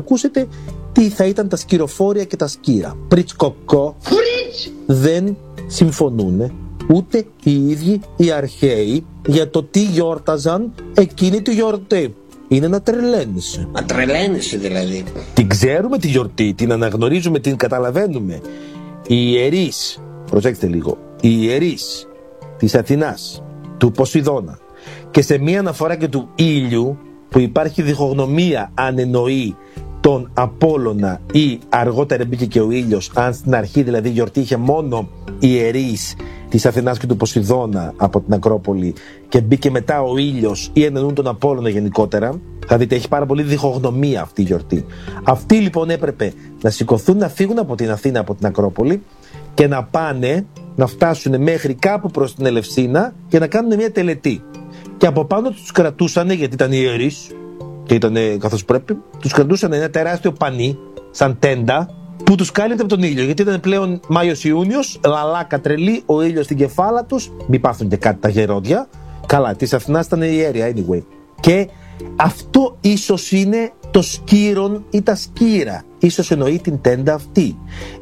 Ακούσετε τι θα ήταν τα σκυροφόρια και τα σκύρα. Πριτσκοκό. Δεν συμφωνούν ούτε οι ίδιοι οι αρχαίοι για το τι γιόρταζαν εκείνη τη γιορτή. Είναι να τρελαίνεσαι. Να τρελαίνεσαι δηλαδή. Την ξέρουμε τη γιορτή, την αναγνωρίζουμε, την καταλαβαίνουμε. Οι ιερείς, προσέξτε λίγο, οι ιερείς της Αθηνάς, του Ποσειδώνα και σε μία αναφορά και του ήλιου, που υπάρχει διχογνωμία αν εννοεί τον Απόλλωνα ή αργότερα μπήκε και ο ήλιος, αν στην αρχή δηλαδή η γιορτή είχε μόνο ιερείς της Αθηνάς και του Ποσειδώνα από την Ακρόπολη και μπήκε μετά ο ήλιος ή εννοούν τον Απόλλωνα γενικότερα. Θα δείτε, έχει πάρα πολύ διχογνωμία αυτή η γιορτή. Αυτοί λοιπόν έπρεπε να σηκωθούν, να φύγουν από την Αθήνα, από την Ακρόπολη και να πάνε, να φτάσουν μέχρι κάπου προς την Ελευσίνα και να κάνουν μια τελετή. Και από πάνω τους κρατούσαν, γιατί ήταν ιερείς και ήταν καθώς πρέπει, τους κρατούσαν ένα τεράστιο πανί, σαν τέντα, που τους κάλυπτε από τον ήλιο. Γιατί ήταν πλέον Μάιος-Ιούνιος, λαλάκα τρελή, ο ήλιος στην κεφάλα τους, μην πάθουν και κάτι τα γερόντια. Καλά, της Αθηνάς ήταν ιέρια, anyway. Και αυτό ίσως είναι το σκύρον ή τα σκύρα. Ίσως εννοεί την τέντα αυτή.